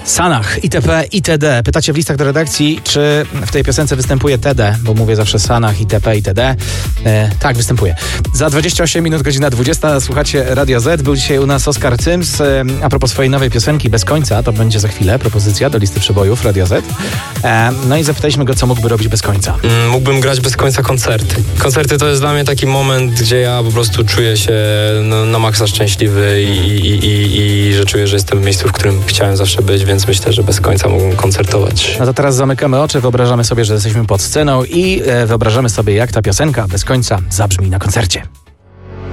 Sanach, itp., itd. Pytacie w listach do redakcji, czy w tej piosence występuje TD, bo mówię zawsze Sanach, itp., itd. Tak, występuje. Za 28 minut, godzina 20. Słuchacie Radio Z. Był dzisiaj u nas Oskar Cyms. A propos swojej nowej piosenki Bez końca, to będzie za chwilę propozycja do listy przebojów Radio Z. No i zapytaliśmy go, co mógłby robić bez końca. Mógłbym grać bez końca koncerty. Koncerty to jest dla mnie taki moment, gdzie ja po prostu czuję się na maksa szczęśliwy i że czuję, że jestem w miejscu, w którym chciałem zawsze być, więc myślę, że bez końca mógłbym koncertować. No to teraz zamykamy oczy, wyobrażamy sobie, że jesteśmy pod sceną i wyobrażamy sobie, jak ta piosenka Bez końca zabrzmi na koncercie.